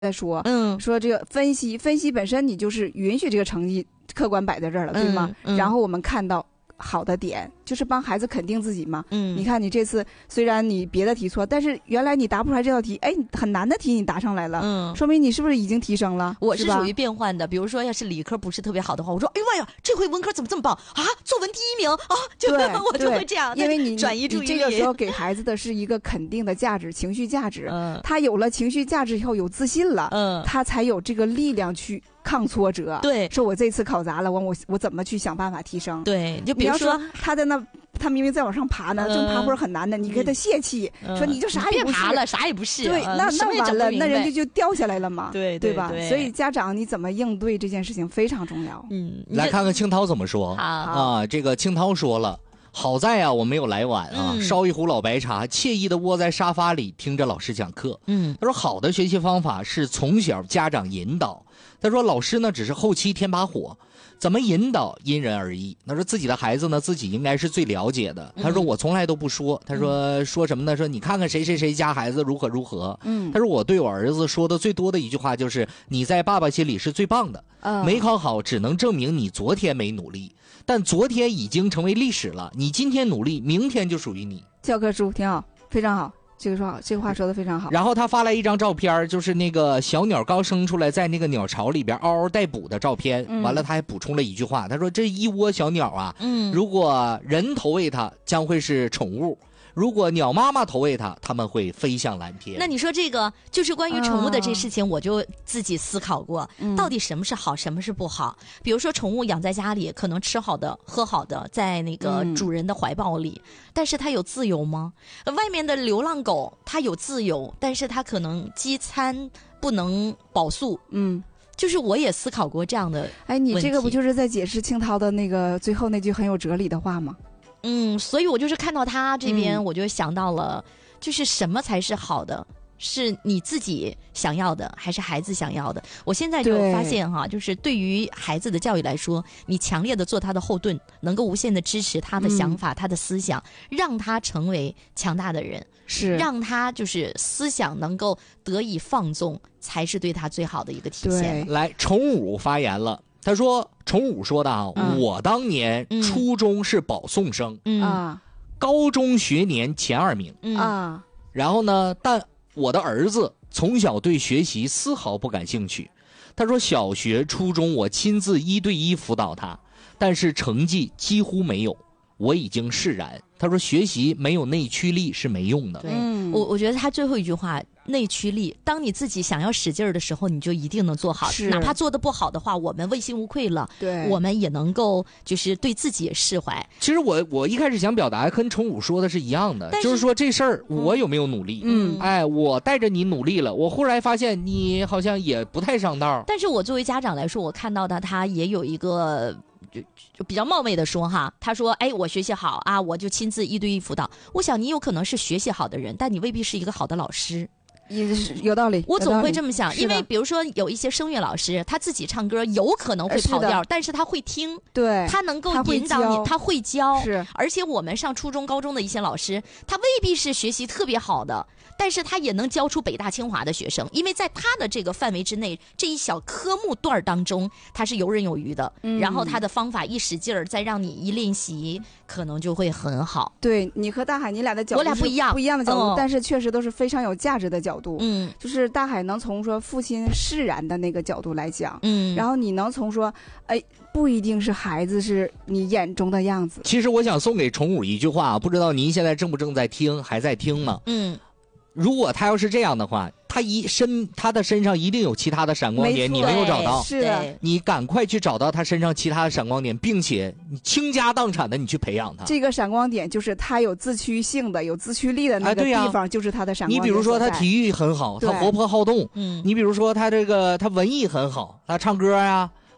在说，说这个分析本身你就是允许这个成绩客观摆在这儿了，对吗？然后我们看到好的点，就是帮孩子肯定自己嘛。你看你这次虽然你别的题错，但是原来你答不出来这道题，哎，很难的题你答上来了，说明你是不是已经提升了？ 我是属于变换的，比如说要是理科不是特别好的话，我说哎呦呀，这回文科怎么这么棒啊？作文第1名啊，我就会这样， 因为你转移注意力。 你这个时候给孩子的是一个肯定的价值，情绪价值。他有了情绪价值以后有自信了，他才有这个力量去抗挫折。 对， 说我这次考砸了，我怎么去想办法提升？ 对，就比如说他在那。他明明在往上爬呢，正爬坡很难的，你给他泄气，说你就啥也不是， 别爬了，啥也不是。 对，那完了，那人家就掉下来了嘛， 对吧？所以家长你怎么应对这件事情非常重要。 来看看青涛怎么说啊？这个青涛说了，好在啊我没有来晚啊，烧一壶老白茶，惬意的窝在沙发里听着老师讲课。他说好的学习方法是从小家长引导，他说老师呢只是后期添把火。怎么引导因人而异。他说自己的孩子呢，自己应该是最了解的。他说我从来都不说。他说什么呢？说你看看谁谁谁家孩子如何如何。他说我对我儿子说的最多的一句话就是你在爸爸心里是最棒的。没考好只能证明你昨天没努力，但昨天已经成为历史了。你今天努力，明天就属于你。 教科书挺好，非常好。这个话说的非常好。 然后他发来一张照片，就是那个小鸟刚生出来，在那个鸟巢里边嗷嗷待哺的照片。完了，他还补充了一句话，他说：“这一窝小鸟啊，如果人投喂它，将会是宠物；如果鸟妈妈投喂它，它们会飞向蓝天。” 那你说这个就是关于宠物的这事情，我就自己思考过，到底什么是好，什么是不好？比如说宠物养在家里，可能吃好的、喝好的，在那个主人的怀抱里，但是它有自由吗？外面的流浪狗它有自由，但是它可能饥餐不能饱宿。就是我也思考过这样的问题。 哎，你这个不就是在解释青涛的那个最后那句很有哲理的话吗？ 所以我就是看到他这边，我就想到了，就是什么才是好的，是你自己想要的，还是孩子想要的？我现在就发现哈，就是对于孩子的教育来说，你强烈的做他的后盾，能够无限的支持他的想法、他的思想，让他成为强大的人， 是让他就是思想能够得以放纵，才是对他最好的一个体现。 来，宠武发言了。他说宠武说的啊，我当年初中是保送生，高中学年前2名，然后呢，但我的儿子从小对学习丝毫不感兴趣。他说小学初中我亲自1对1辅导他，但是成绩几乎没有，我已经释然。他说学习没有内驱力是没用的。 对，我觉得他最后一句话，内驱力，当你自己想要使劲的时候，你就一定能做好，哪怕做得不好的话，我们问心无愧了，对，我们也能够就是对自己也释怀。 其实我一开始想表达跟宠武说的是一样的，就是说这事儿我有没有努力，哎，我带着你努力了，我忽然发现你好像也不太上道。 但是我作为家长来说，我看到的他也有一个就比较冒昧的说哈，他说哎，我学习好啊，我就亲自1对1辅导。我想你有可能是学习好的人，但你未必是一个好的老师。 有道理， 我总会这么想，因为比如说有一些声乐老师，他自己唱歌有可能会跑调，但是他会听， 对， 他能够引导你，他会教， 是。 而且我们上初中、高中的一些老师，他未必是学习特别好的，但是他也能教出北大清华的学生，因为在他的这个范围之内，这一小科目段当中，他是游刃有余的。然后他的方法一使劲儿，再让你一练习，可能就会很好。 对，你和大海，你俩的角度我俩不一样， 不一样的角度，但是确实都是非常有价值的角度。 就是大海能从说父亲释然的那个角度来讲，然后你能从说，哎，不一定是孩子是你眼中的样子。 其实我想送给宠武一句话，不知道您现在正不正在听，还在听吗？如果他要是这样的话，他的身上一定有其他的闪光点，你没有找到， 是的， 你赶快去找到他身上其他的闪光点，并且你倾家荡产的你去培养他。 这个闪光点就是他有自驱性的、有自驱力的那个地方，就是他的闪光点。 你比如说他体育很好，他活泼好动，你比如说他文艺很好，他唱歌呀，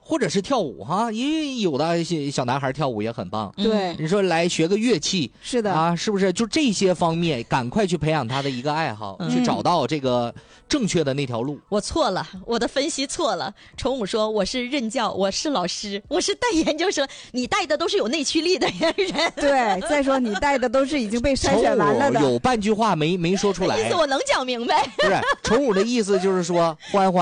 或者是跳舞哈，因为有的小男孩跳舞也很棒。 对， 你说来学个乐器， 是的啊，是不是？就这些方面，赶快去培养他的一个爱好，去找到这个正确的那条路。 我错了，我的分析错了。崇武说我是任教，我是老师，我是带研究生，你带的都是有内驱力的人。 对，再说你带的都是已经被筛选完了的。 有半句话没说出来， 意思我能讲明白。 不是，崇武的意思就是说，欢欢。